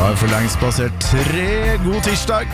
har for lengst passert 3. God tirsdag.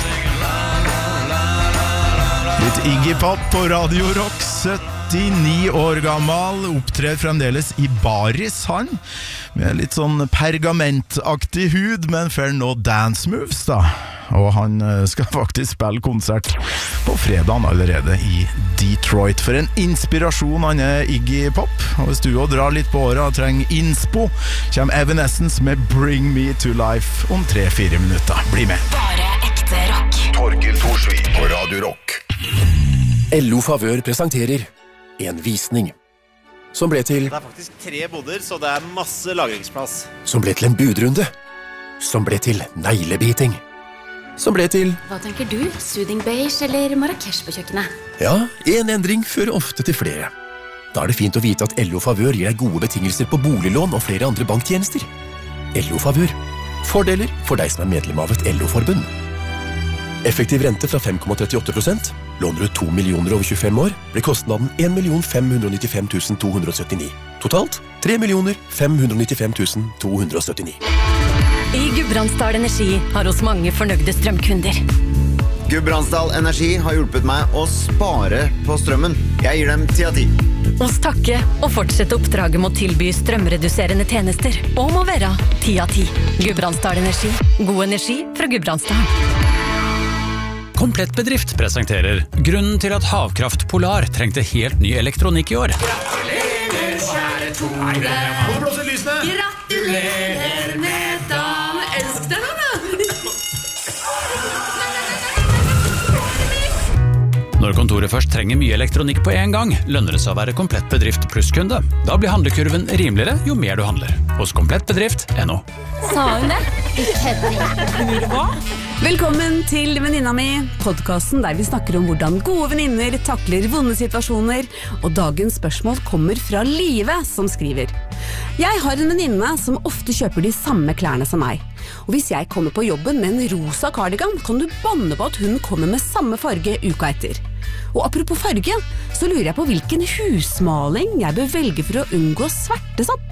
Litt Iggy Pop på Radio Rock, 79 år gammel, opptrer fremdeles i baris han, med litt sånn pergamentaktig hud, men får nå dance moves da. Og han skal faktisk spille konsert på fredagen allerede i Detroit. For en inspirasjon han Iggy Pop. Og hvis du også drar litt på året og trenger inspo, kommer Evanescence med Bring Me To Life om 3-4 minutter. Bli med. Bare ekte rock. Torgill Thorsvik på Radio Rock. LO Favør presenterer en visning som ble til Det faktisk 3 boder, så det masse lagringsplass. Som ble til en budrunde, som ble til neglebiting, som ble til Hva tenker du? Soothing beige eller Marrakesh på kjøkkenet? ja, en endring fører ofte til flere. Da det fint å vite at LO Favør gir deg gode betingelser på boliglån og flere andre banktjenester. LO Favør. Fordeler for deg som medlem av et LO-forbund. Effektiv rente fra 5,38%. Låner du 2 millioner over 25 år, blir kostnaden 1.595.279. Totalt 3.595.279. I Gudbrandsdal Energi har oss mange fornøyde strømkunder. Gudbrandsdal Energi har hjulpet meg å spare på strømmen. Jeg gir dem 10 av 10. Oss takke og fortsette oppdraget med å tilby strømreduserende tjenester. Og må være 10 av 10. Gudbrandsdal Energi. God energi fra Gudbrandsdal. Komplett Bedrift presenterer grunnen til at Havkraft Polar trengte helt ny elektronikk i år. Gratulerer, kjære Tore. Gratulerer med dagen. Elsk deg nå, da. Når kontoret først trenger mye elektronikk på en gang, lønner det seg å være Komplett Bedrift plusskunde. Da blir handlekurven rimeligere jo mer du handler. Hos komplettbedrift.no. Sa hun det? Velkommen til Venninna mi, podcasten der vi snakker om hvordan gode venninner takler vonde situasjoner, og dagens spørsmål kommer fra Live som skriver. Jeg har en venninne som ofte kjøper de samme klærne som meg, og hvis jeg kommer på jobben med en rosa cardigan, kan du banne på at hun kommer med samme farge uka etter. Og apropos farge, så lurer jeg på hvilken husmaling jeg bør velge for å unngå svertesopp.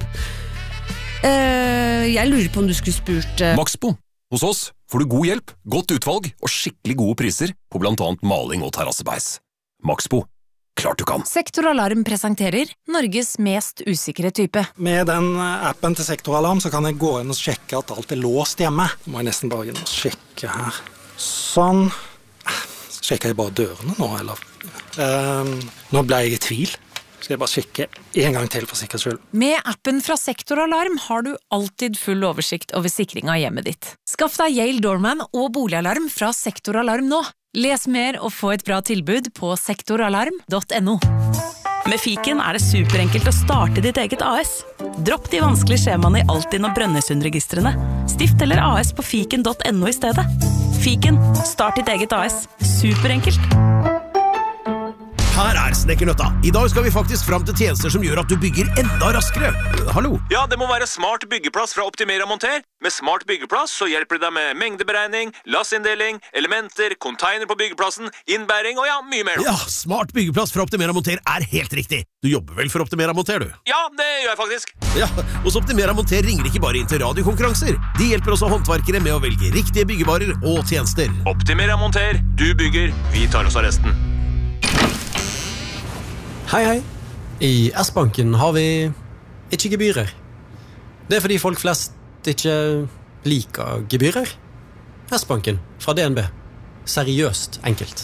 Jeg lurer på om du skulle spurt... Maxbo. Hos oss får du god hjelp, godt utvalg og skikkelig gode priser på blant annet maling og terrassebeis. Maxbo. Klart du kan. Sektoralarm presenterer Norges mest usikre type. Med den appen til Sektoralarm så kan jeg gå inn og sjekke at alt låst hjemme. Nå må jeg nesten bare inn og sjekke her. Sånn. Sjekker jeg bare dørene nå, eller? Nå ble jeg i tvil. Skal jeg bare sjekke en gang til for sikkerhets skyld. Med appen fra Sektoralarm har du alltid full oversikt over sikring av hjemmet ditt. Skaff deg Yale Doorman og boligalarm fra Sektoralarm nå. Les mer og få et bra tilbud på sektoralarm.no. Med Fiken det superenkelt å starte ditt eget AS. Dropp de vanskelige skjemaene i Altinn og Brønnøysundregistrene. Stift eller AS på fiken.no i stedet. Fiken, start ditt eget AS. Superenkelt. Her Snekkernøtta. I dag skal vi faktisk fram til tjenester som gjør at du bygger enda raskere. Hallo? Ja, det må være Smart byggeplass fra Optimera Monter. Med Smart byggeplass så hjelper det deg med mengdeberegning, lassinndeling, elementer, container på byggeplassen, innbæring og ja, mye mer. Ja, Smart byggeplass fra Optimera Monter helt riktig. Du jobber vel for Optimera Monter, du? Ja, det gjør jeg faktisk. Ja, hos Optimera Monter ringer ikke bare inn til radiokonkurranser. De hjelper også håndverkere med å velge riktige byggevarer og tjenester. Optimera Monter, du bygger, vi tar oss av resten. Hei, hei. I S-banken har vi ikke gebyrer. Det fordi folk flest ikke liker gebyrer. S-banken fra DNB. Seriøst enkelt.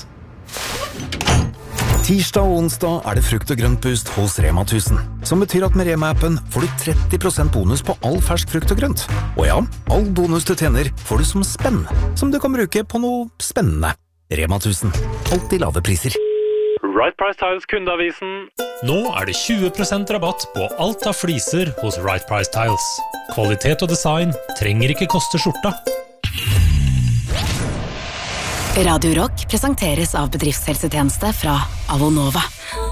Tirsdag og onsdag det frukt og grøntboost hos Rema 1000, som betyr at med Rema-appen får du 30% bonus på all fersk frukt og grønt. Og ja, all bonus du tjener får du som spenn, som du kan bruke på noe spennende. Rema 1000. Alltid lave priser. Right Price Tiles kundeavisen. Nå det 20% rabatt på alt av fliser hos Right Price Tiles. Kvalitet og design trenger ikke koste skjorta. Radio Rock presenteres av bedriftshelsetjeneste fra Avonova.